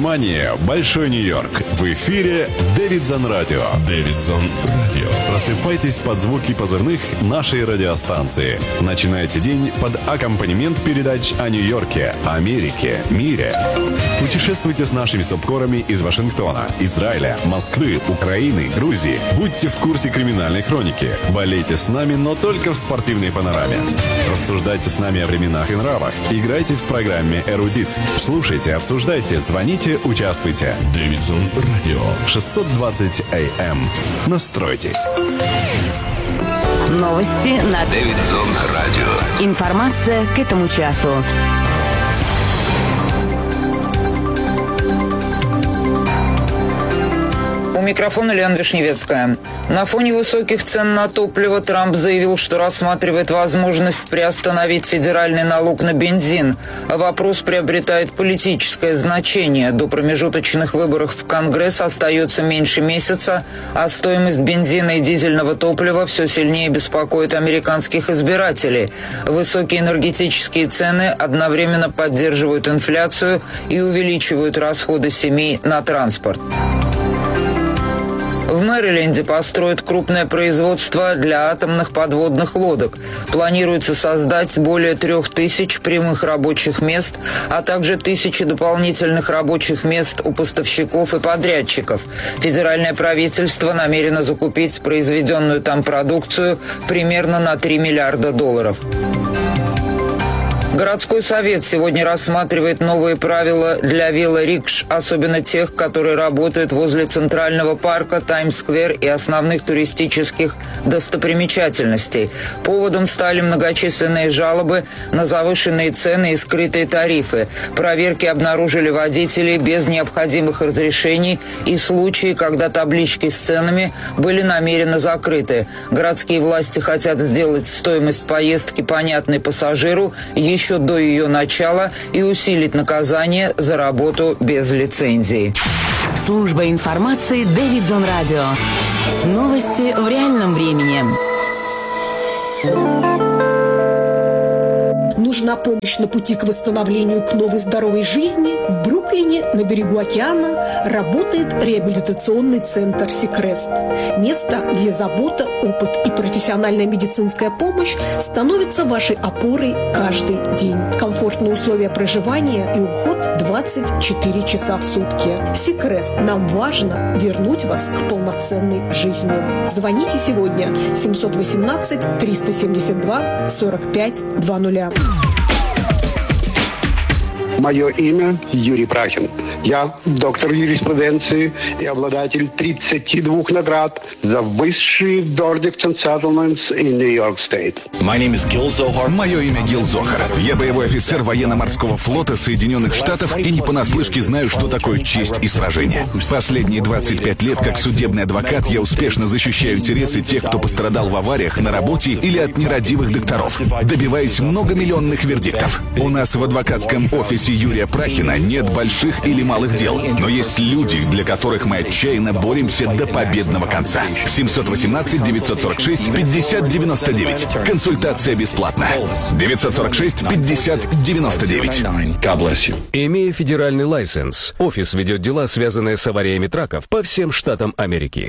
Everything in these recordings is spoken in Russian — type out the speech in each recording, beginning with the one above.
Внимание, Большой Нью-Йорк. В эфире Дэвидсон Радио. Дэвидсон Радио. Просыпайтесь под звуки позывных нашей радиостанции. Начинайте день под аккомпанемент передач о Нью-Йорке, Америке, мире. Путешествуйте с нашими субкорами из Вашингтона, Израиля, Москвы, Украины, Грузии. Будьте в курсе криминальной хроники. Болейте с нами, но только в спортивной панораме. Рассуждайте с нами о временах и нравах. Играйте в программе «Эрудит». Слушайте, обсуждайте, звоните, участвуйте. Дэвидсон Радио. 620 АМ. Настройтесь. Новости на Дэвидсон Радио. Информация к этому часу. У микрофона Лена Вишневецкая. На фоне высоких цен на топливо Трамп заявил, что рассматривает возможность приостановить федеральный налог на бензин. Вопрос приобретает политическое значение. До промежуточных выборов в Конгресс остается меньше месяца, а стоимость бензина и дизельного топлива все сильнее беспокоит американских избирателей. Высокие энергетические цены одновременно поддерживают инфляцию и увеличивают расходы семей на транспорт. В Мэриленде построят крупное производство для атомных подводных лодок. Планируется создать более 3000 прямых рабочих мест, а также 1000 дополнительных рабочих мест у поставщиков и подрядчиков. Федеральное правительство намерено закупить произведенную там продукцию примерно на $3 миллиарда. Городской совет сегодня рассматривает новые правила для велорикш, особенно тех, которые работают возле Центрального парка, Таймс-сквер и основных туристических достопримечательностей. Поводом стали многочисленные жалобы на завышенные цены и скрытые тарифы. Проверки обнаружили водителей без необходимых разрешений и случаи, когда таблички с ценами были намеренно закрыты. Городские власти хотят сделать стоимость поездки понятной пассажиру еще до ее начала и усилить наказание за работу без лицензии. Служба информации Дэвидсон Радио. Новости в реальном времени. Нужна помощь на пути к восстановлению к новой здоровой жизни? В Бруклине, на берегу океана, работает реабилитационный центр «Сикрест». Место, где забота, опыт и профессиональная медицинская помощь становятся вашей опорой каждый день. Комфортные условия проживания и уход 24 часа в сутки. «Сикрест». Нам важно вернуть вас к полноценной жизни. Звоните сегодня 718 372 45 00. Мое имя Юрий Прахин. Я доктор юриспруденции и обладатель 32 наград за высшие verdicts and settlements in New York State. Мое имя Гил Зохар. Я боевой офицер военно-морского флота Соединенных Штатов и не понаслышке знаю, что такое честь и сражение. Последние 25 лет как судебный адвокат я успешно защищаю интересы тех, кто пострадал в авариях на работе или от нерадивых докторов, добиваясь многомиллионных вердиктов. У нас в адвокатском офисе Юрия Прахина нет больших или малых дел, но есть люди, для которых мы отчаянно боремся до победного конца. 718-946-5099. Консультация бесплатная. 946-5099. Имея федеральный лайсенс, офис ведет дела, связанные с авариями траков по всем штатам Америки.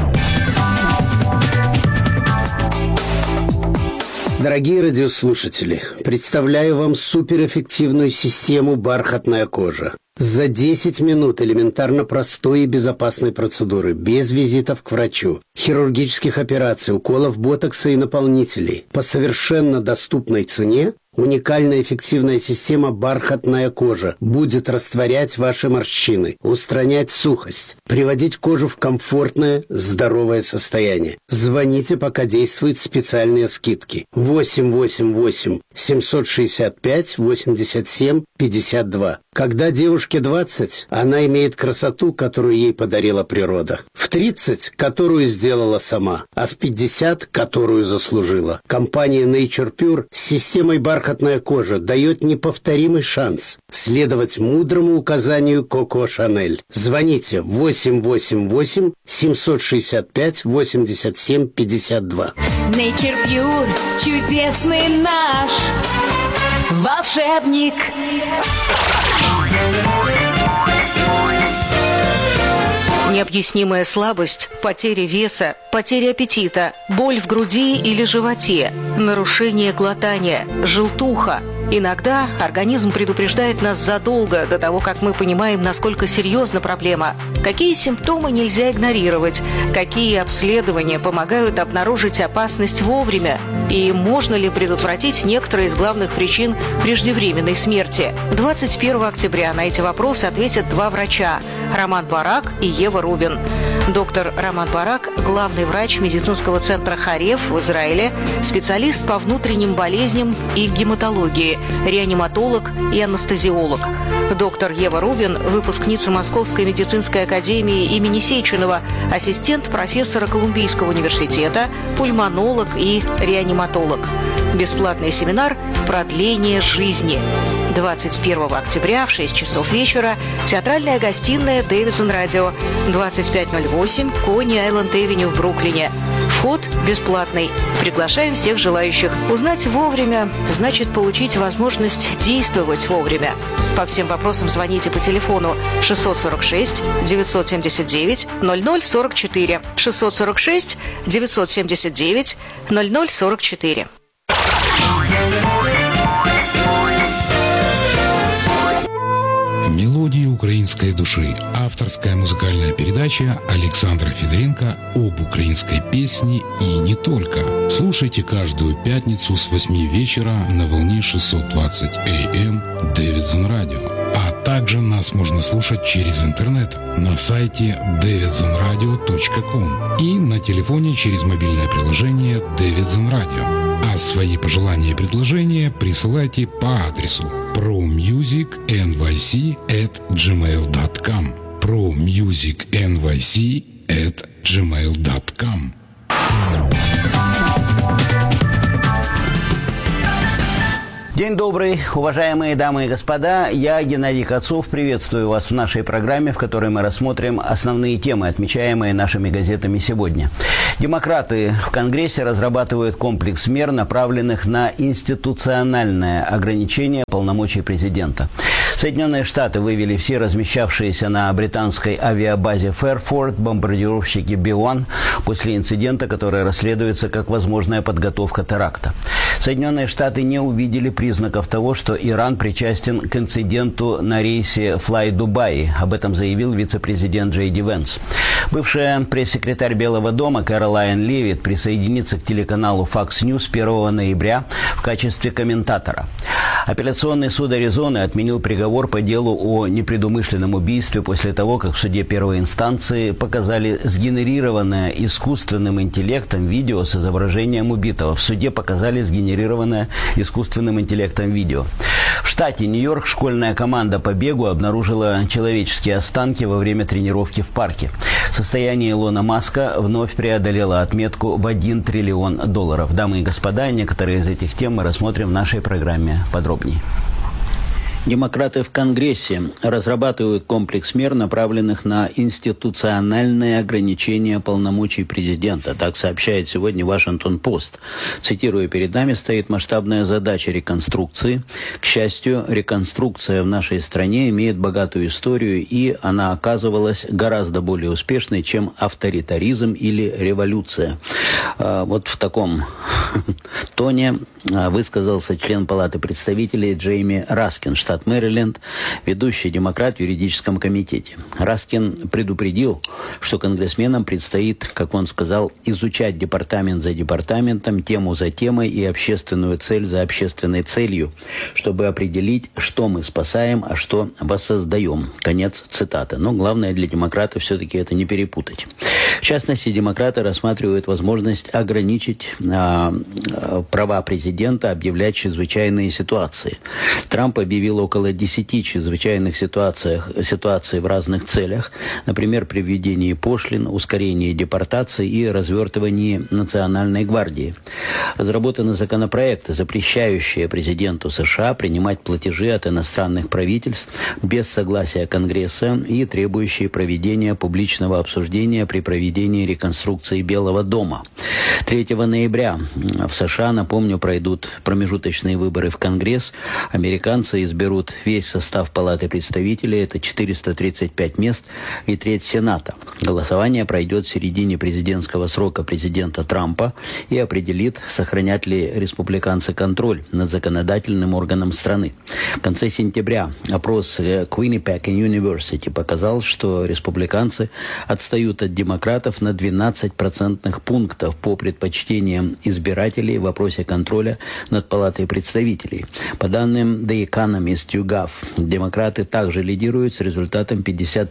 Дорогие радиослушатели, представляю вам суперэффективную систему «Бархатная кожа». За 10 минут элементарно простой и безопасной процедуры, без визитов к врачу, хирургических операций, уколов ботокса и наполнителей, по совершенно доступной цене, уникальная эффективная система «Бархатная кожа» будет растворять ваши морщины, устранять сухость, приводить кожу в комфортное, здоровое состояние. Звоните, пока действуют специальные скидки. 888-765-87-52. Когда девушке 20, она имеет красоту, которую ей подарила природа. В 30, которую сделала сама, а в 50, которую заслужила. Компания Nature Pure с системой «Бархатная кожа» дает неповторимый шанс следовать мудрому указанию Коко Шанель. Звоните 888-765-87-52. Nature Pure, чудесный наш волшебник. необъяснимая слабость, потеря веса, потеря аппетита, боль в груди или животе, нарушение глотания, желтуха. Иногда организм предупреждает нас задолго до того, как мы понимаем, насколько серьезна проблема. Какие симптомы нельзя игнорировать, какие обследования помогают обнаружить опасность вовремя и можно ли предотвратить некоторые из главных причин преждевременной смерти. 21 октября на эти вопросы ответят два врача – Роман Барак и Ева Рубин. Доктор Роман Барак – главный врач медицинского центра Харев в Израиле, специалист по внутренним болезням и гематологии, реаниматолог и анестезиолог. Доктор Ева Рубин – выпускница Московской медицинской академии имени Сеченова, ассистент профессора Колумбийского университета, пульмонолог и реаниматолог. Бесплатный семинар «Продление жизни». 21 октября в 6 часов вечера театральная гостиная «Дэвидсон Радио», 2508 Кони-Айленд-Эвеню в Бруклине. Вход бесплатный. Приглашаем всех желающих. Узнать вовремя значит получить возможность действовать вовремя. По всем вопросам звоните по телефону 646 979 0044 646 979 0044. «Мелодии украинской души» – авторская музыкальная передача Александра Федоренко об украинской песне и не только. Слушайте каждую пятницу с 8 вечера на волне 620 АМ Дэвидсон Радио. А также нас можно слушать через интернет на сайте davidsonradio.com и на телефоне через мобильное приложение Дэвидсон Радио. А свои пожелания и предложения присылайте по адресу promusicnyc@gmail.com promusicnyc@gmail.com. День добрый, уважаемые дамы и господа. Я, Геннадий Кацов, приветствую вас в нашей программе, в которой мы рассмотрим основные темы, отмечаемые нашими газетами сегодня. Демократы в Конгрессе разрабатывают комплекс мер, направленных на институциональное ограничение полномочий президента. Соединенные Штаты вывели все размещавшиеся на британской авиабазе Фэрфорд бомбардировщики B-1 после инцидента, который расследуется как возможная подготовка теракта. Соединенные Штаты не увидели признаков того, что Иран причастен к инциденту на рейсе Fly Dubai. Об этом заявил вице-президент Джей Ди Венс. Бывшая пресс-секретарь Белого дома Кэролайн Левитт присоединится к телеканалу Fox News 1 ноября в качестве комментатора. Апелляционный суд Аризоны отменил приговор по делу о непредумышленном убийстве после того, как в суде первой инстанции показали сгенерированное искусственным интеллектом видео с изображением убитого. В суде показали сгенерированное искусственным интеллектом видео. В штате Нью-Йорк школьная команда по бегу обнаружила человеческие останки во время тренировки в парке. Состояние Илона Маска вновь преодолело отметку в $1 триллион. Дамы и господа, некоторые из этих тем мы рассмотрим в нашей программе подробнее. Демократы в Конгрессе разрабатывают комплекс мер, направленных на институциональное ограничение полномочий президента. Так сообщает сегодня Вашингтон-Пост. Цитирую, перед нами стоит масштабная задача реконструкции. К счастью, реконструкция в нашей стране имеет богатую историю, и она оказывалась гораздо более успешной, чем авторитаризм или революция. Вот в таком тоне высказался член Палаты представителей Джейми Раскин, штат Мэриленд, ведущий демократ в юридическом комитете. Раскин предупредил, что конгрессменам предстоит, как он сказал, изучать департамент за департаментом, тему за темой и общественную цель за общественной целью, чтобы определить, что мы спасаем, а что воссоздаем. Конец цитаты. Но главное для демократов все-таки это не перепутать. В частности, демократы рассматривают возможность ограничить права президента объявлять чрезвычайные ситуации. Трамп объявил около 10 чрезвычайных ситуаций в разных целях, например, при введении пошлин, ускорении депортации и развертывании Национальной гвардии. Разработаны законопроекты, запрещающие президенту США принимать платежи от иностранных правительств без согласия Конгресса и требующие проведения публичного обсуждения при проведении проведении реконструкции Белого дома. 3 ноября в США, напомню, пройдут промежуточные выборы в Конгресс. Американцы изберут весь состав Палаты представителей, это 435 мест, и треть Сената. Голосование пройдет в середине президентского срока президента Трампа и определит, сохранят ли республиканцы контроль над законодательным органом страны. В конце сентября опрос Quinnipiac University показал, что республиканцы отстают от демократов на 12 процентных пунктов по предпочтениям избирателей в вопросе контроля над Палатой представителей. По данным The Economist YouGov, демократы также лидируют с результатом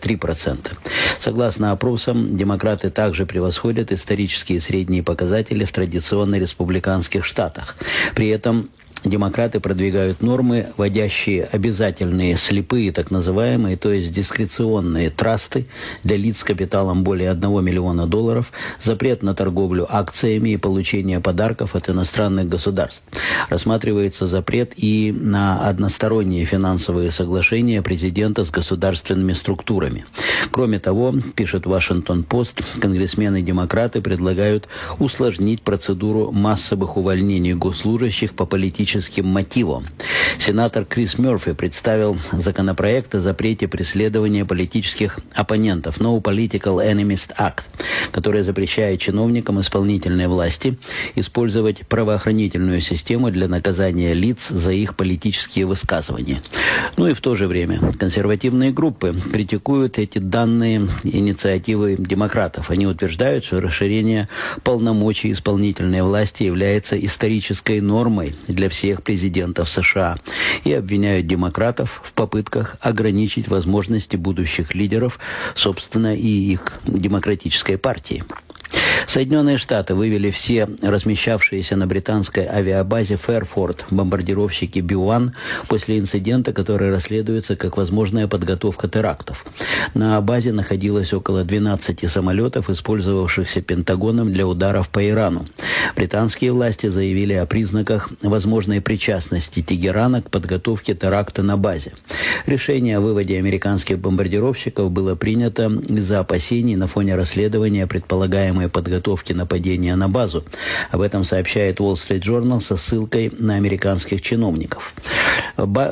53%. Согласно опросам, демократы также превосходят исторические средние показатели в традиционно республиканских штатах. При этом демократы продвигают нормы, вводящие обязательные слепые, так называемые, то есть дискреционные трасты для лиц с капиталом более $1 миллиона, запрет на торговлю акциями и получение подарков от иностранных государств. Рассматривается запрет и на односторонние финансовые соглашения президента с государственными структурами. Кроме того, пишет Вашингтон-Пост, конгрессмены-демократы предлагают усложнить процедуру массовых увольнений госслужащих по политическим мотивам. Сенатор Крис Мерфи представил законопроект о запрете преследования политических оппонентов No Political Enemies Act, который запрещает чиновникам исполнительной власти использовать правоохранительную систему для наказания лиц за их политические высказывания. Ну и в то же время консервативные группы критикуют эти данные инициативы демократов. Они утверждают, что расширение полномочий исполнительной власти является исторической нормой для всех президентов США и обвиняют демократов в попытках ограничить возможности будущих лидеров, собственно, и их демократической партии. Соединенные Штаты вывели все размещавшиеся на британской авиабазе Фэрфорд бомбардировщики B-1 после инцидента, который расследуется как возможная подготовка терактов. На базе находилось около 12 самолетов, использовавшихся Пентагоном для ударов по Ирану. Британские власти заявили о признаках возможной причастности Тегерана к подготовке теракта на базе. Решение о выводе американских бомбардировщиков было принято из-за опасений на фоне расследования предполагаемой подготовки нападения на базу. Об этом сообщает Wall Street Journal со ссылкой на американских чиновников.